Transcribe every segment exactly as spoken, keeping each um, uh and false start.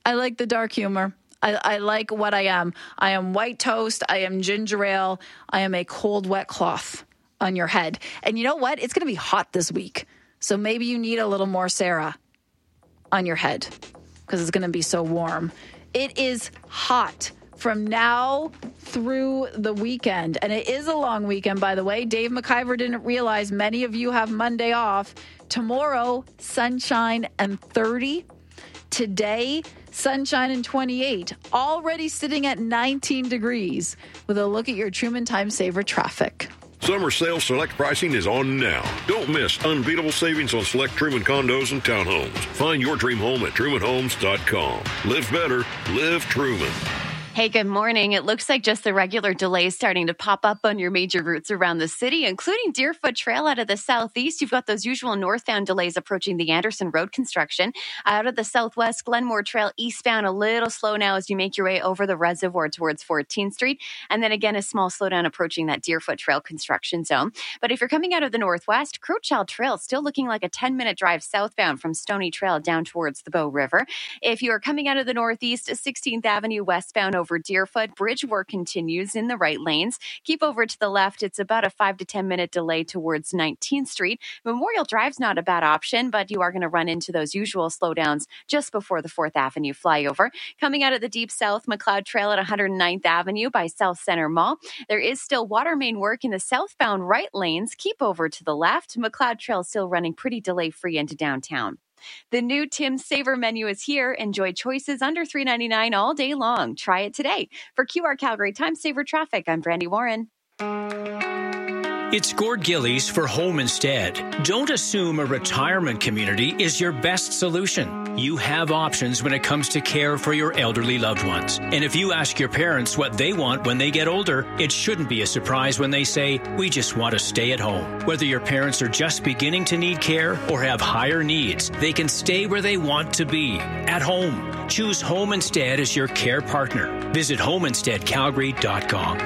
I like the dark humor. I, I like what I am. I am white toast. I am ginger ale. I am a cold, wet cloth on your head. And you know what? It's going to be hot this week. So maybe you need a little more Sarah on your head because it's going to be so warm. It is hot from now through the weekend. And it is a long weekend, by the way. Dave McIver didn't realize many of you have Monday off. Tomorrow, sunshine and thirty. Today, sunshine and twenty-eight. Already sitting at nineteen degrees with a look at your Truman Time Saver traffic. Summer sale select pricing is on now. Don't miss unbeatable savings on select Truman condos and townhomes. Find your dream home at truman homes dot com. Live better. Live Truman. Hey, good morning. It looks like just the regular delays starting to pop up on your major routes around the city, including Deerfoot Trail out of the southeast. You've got those usual northbound delays approaching the Anderson Road construction. Out of the southwest, Glenmore Trail eastbound, a little slow now as you make your way over the reservoir towards fourteenth Street. And then again, a small slowdown approaching that Deerfoot Trail construction zone. But if you're coming out of the northwest, Crowchild Trail still looking like a ten-minute drive southbound from Stony Trail down towards the Bow River. If you are coming out of the northeast, sixteenth Avenue westbound over Deerfoot, bridge work continues in the right lanes. Keep over to the left. It's about a five to ten minute delay towards nineteenth Street. Memorial Drive's not a bad option, but you are going to run into those usual slowdowns just before the fourth Avenue flyover. Coming out of the deep south, McLeod Trail at one hundred ninth Avenue by South Center Mall. There is still water main work in the southbound right lanes. Keep over to the left. McLeod Trail still running pretty delay-free into downtown. The new Tim's Saver menu is here. Enjoy choices under three ninety-nine all day long. Try it today. For Q R Calgary Time Saver Traffic, I'm Brandy Warren. It's Gord Gillies for Home Instead. Don't assume a retirement community is your best solution. You have options when it comes to care for your elderly loved ones. And if you ask your parents what they want when they get older, it shouldn't be a surprise when they say, we just want to stay at home. Whether your parents are just beginning to need care or have higher needs, they can stay where they want to be, at home. Choose Home Instead as your care partner. Visit home instead calgary dot com.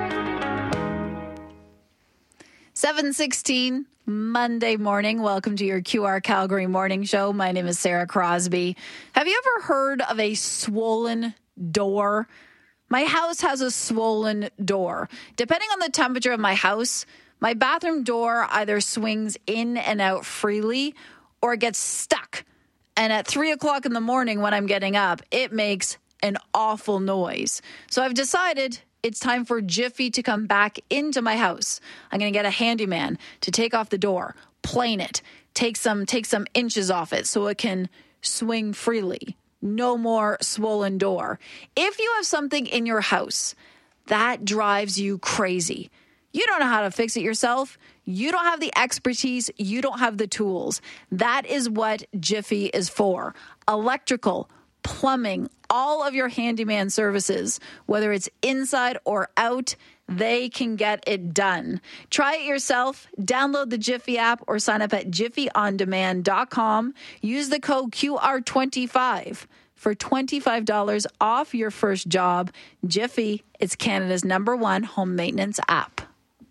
seven sixteen, Monday morning. Welcome to your Q R Calgary Morning Show. My name is Sarah Crosby. Have you ever heard of a swollen door? My house has a swollen door. Depending on the temperature of my house, my bathroom door either swings in and out freely or it gets stuck. And at three o'clock in the morning when I'm getting up, it makes an awful noise. So I've decided it's time for Jiffy to come back into my house. I'm going to get a handyman to take off the door, plane it, take some take some inches off it so it can swing freely. No more swollen door. If you have something in your house that drives you crazy, you don't know how to fix it yourself, you don't have the expertise, you don't have the tools. That is what Jiffy is for. Electrical, plumbing, all of your handyman services, whether it's inside or out, they can get it done. Try it yourself. Download the Jiffy app or sign up at jiffy on demand dot com. Use the code Q R twenty-five for twenty-five dollars off your first job. Jiffy, it's Canada's number one home maintenance app.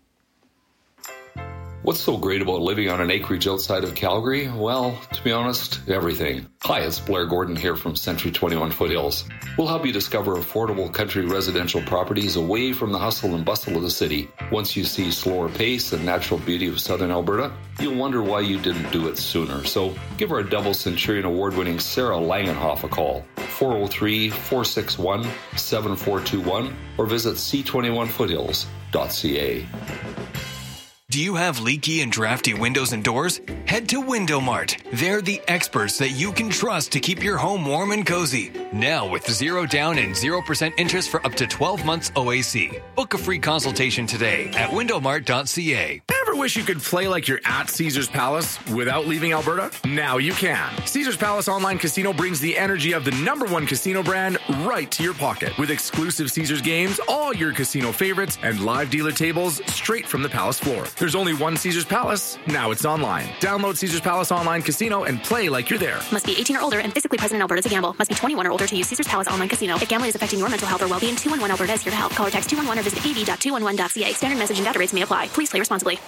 What's so great about living on an acreage outside of Calgary? Well, to be honest, everything. Hi, it's Blair Gordon here from Century twenty-one Foothills. We'll help you discover affordable country residential properties away from the hustle and bustle of the city. Once you see slower pace and natural beauty of southern Alberta, you'll wonder why you didn't do it sooner. So give our double Centurion award-winning Sarah Langenhoff a call, four oh three, four six one, seven four two one, or visit c twenty-one foothills dot c a. Do you have leaky and drafty windows and doors? Head to Window Mart. They're the experts that you can trust to keep your home warm and cozy. Now with zero down and zero percent interest for up to twelve months O A C. Book a free consultation today at window mart dot c a. Ever wish you could play like you're at Caesars Palace without leaving Alberta? Now you can. Caesars Palace Online Casino brings the energy of the number one casino brand right to your pocket. With exclusive Caesars games, all your casino favorites, and live dealer tables straight from the Palace floor. There's only one Caesars Palace. Now it's online. Download Caesars Palace Online Casino and play like you're there. Must be eighteen or older and physically present in Alberta to gamble. Must be twenty-one or older to use Caesars Palace Online Casino. If gambling is affecting your mental health or well-being, two one one Alberta is here to help. Call or text two one one or visit a v dot two one one dot c a. Standard message and data rates may apply. Please play responsibly.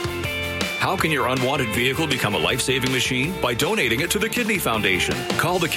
How can your unwanted vehicle become a life-saving machine? By donating it to the Kidney Foundation. Call the